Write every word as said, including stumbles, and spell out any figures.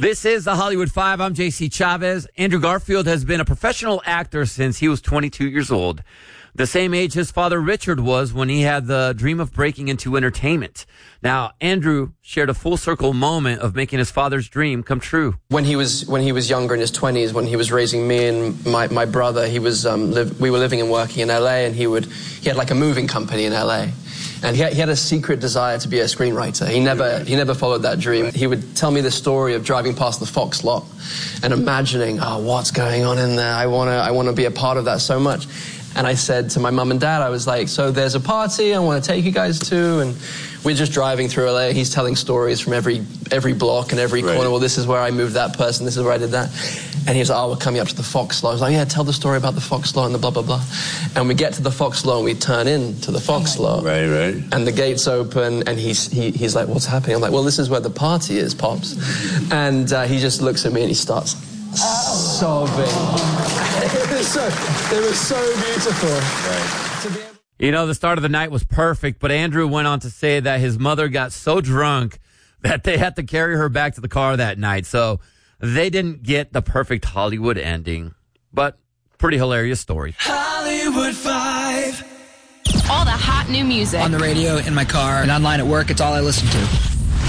This is the Hollywood Five. I'm J C Chavez. Andrew Garfield has been a professional actor since he was twenty-two years old, the same age his father Richard was when he had the dream of breaking into entertainment. Now, Andrew shared a full circle moment of making his father's dream come true. When he was when he was younger, in his twenties, when he was raising me and my, my brother, he was um, live, we were living and working in L A, and he would he had like a moving company in L A. And he had, he had a secret desire to be a screenwriter. He never he never followed that dream. He would tell me the story of driving past the Fox lot and imagining, oh, what's going on in there? I wanna I wanna be a part of that so much. And I said to my mum and dad, I was like, so there's a party I want to take you guys to, and we're just driving through L A. He's telling stories from every every block and every right. corner. Well, this is where I moved that person. This is where I did that. And he was like, oh, we're coming up to the Fox lot. I was like, yeah, tell the story about the Fox lot and the blah, blah, blah. And we get to the Fox lot and we turn into the Fox lot. Right, right. And the gates open and he's, he, he's like, what's happening? I'm like, well, this is where the party is, Pops. And uh, he just looks at me and he starts sobbing. It was so, it was so beautiful. Right. To be able- You know, the start of the night was perfect, but Andrew went on to say that his mother got so drunk that they had to carry her back to the car that night. So they didn't get the perfect Hollywood ending, but pretty hilarious story. Hollywood Five. All the hot new music on the radio, in my car, and online at work. It's all I listen to.